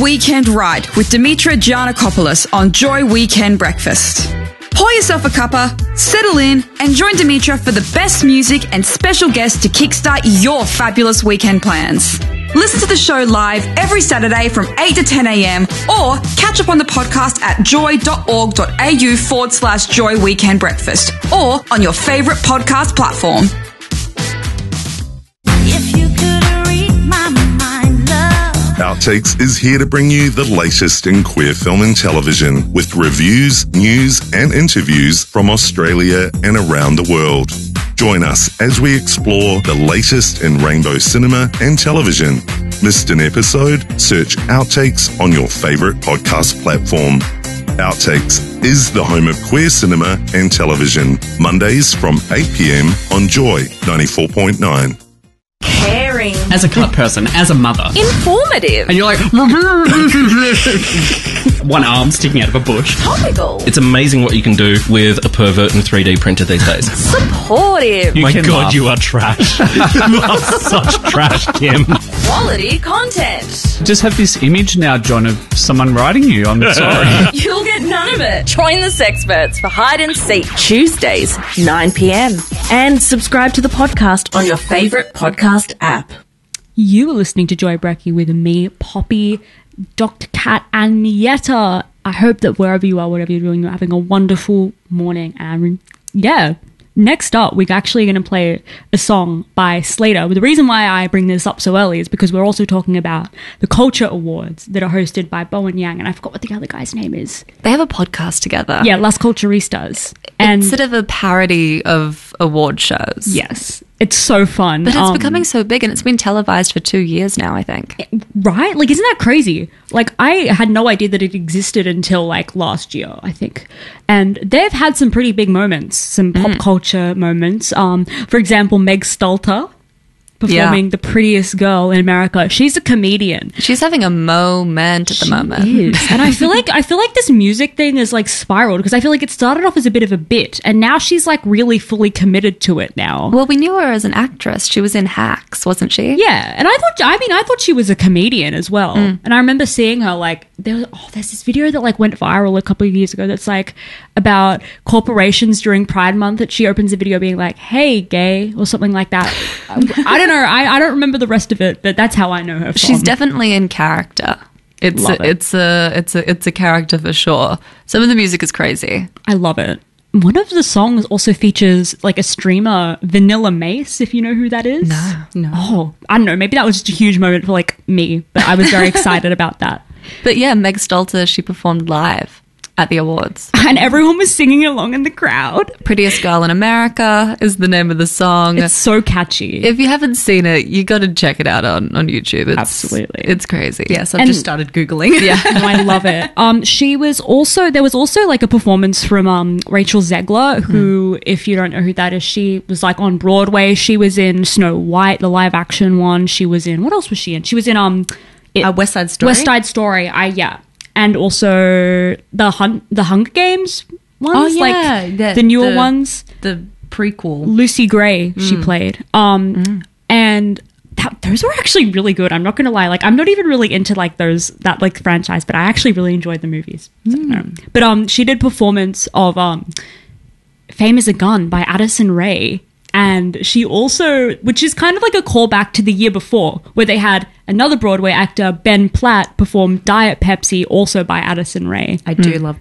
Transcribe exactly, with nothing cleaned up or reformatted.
weekend right with Dimitra Giannakopoulos on Joy Weekend Breakfast. Pour yourself a cuppa, settle in, and join Dimitra for the best music and special guests to kickstart your fabulous weekend plans. Listen to the show live every Saturday from eight to ten a.m. or catch up on the podcast at joy.org.au forward slash Joy Weekend Breakfast or on your favourite podcast platform. If you could read my mind, love. Outtakes is here to bring you the latest in queer film and television with reviews, news and interviews from Australia and around the world. Join us as we explore the latest in rainbow cinema and television. Missed an episode? Search Outtakes on your favourite podcast platform. Outtakes is the home of queer cinema and television. Mondays from eight p.m. on Joy ninety-four point nine. Caring. As a cut person, as a mother. Informative. And you're like... one arm sticking out of a bush. Topical. It's amazing what you can do with a pervert and three D printer these days. Supportive. You My can God, laugh. you are trash. You are such trash, Kim. Quality content. Just have this image now, John, of someone writing you. I'm sorry. You'll get none of it. Join the Sexperts for Hide and Seek Tuesdays, nine p.m. And subscribe to the podcast on your favourite podcast app. You are listening to Joy Brecky with me, Poppy, Doctor Cat, and Mietta. I hope that wherever you are, whatever you're doing, you're having a wonderful morning. And yeah, next up, we're actually going to play a song by Slater. But the reason why I bring this up so early is because we're also talking about the Culture Awards that are hosted by Bowen Yang. And I forgot what the other guy's name is. They have a podcast together. Yeah, Las Culturistas. And It's sort of a parody of award shows. yes, it's so fun. But it's Um, becoming so big and it's been televised for two years now, I think. Right? Like, isn't that crazy? Like, I had no idea that it existed until, like, last year, I think. And they've had some pretty big moments, some pop culture moments. Um, for example, Meg Stalter performing Yeah. The Prettiest Girl in America. She's a comedian. She's having a moment at the moment. Is. And I feel like I feel like this music thing is like spiraled because I feel like it started off as a bit of a bit and now she's like really fully committed to it now. Well, we knew her as an actress. She was in Hacks, wasn't she? Yeah, and I thought, I mean, I thought she was a comedian as well. Mm. And I remember seeing her, like, there was, oh, there's this video that, like, went viral a couple of years ago that's, like, about corporations during Pride Month that she opens a video being like, hey, gay, or something like that. I don't know. I, I don't remember the rest of it, but that's how I know her from. She's definitely in character. It's Love a, it. it's a it's a it's a character for sure. Some of the music is crazy. I love it. One of the songs also features, like, a streamer, Vanilla Mace, if you know who that is. No, no. Oh, I don't know. Maybe that was just a huge moment for, like, me, but I was very excited about that. But yeah, Meg Stalter, she performed live at the awards. And everyone was singing along in the crowd. Prettiest Girl in America is the name of the song. It's so catchy. If you haven't seen it, you got to check it out on, on YouTube. It's, Absolutely. It's crazy. Yes, I've And- just started Googling. Yeah. No, I love it. Um, she was also, there was also like a performance from um, Rachel Zegler, who, if you don't know who that is, she was like on Broadway. She was in Snow White, the live action one. She was in, what else was she in? She was in um, it, Uh, West Side Story? West Side Story. I yeah, and also the hun- the Hunger Games ones, Oh, yeah, like the- the newer the- ones. The prequel. Lucy Gray, she played. Um, and that, those were actually really good. I'm not going to lie. Like, I'm not even really into like those, that like franchise, but I actually really enjoyed the movies. So, no. But um, she did performance of um, Fame is a Gun by Addison Rae. And she also, which is kind of like a callback to the year before, where they had another Broadway actor, Ben Platt, perform Diet Pepsi, also by Addison Rae. I do love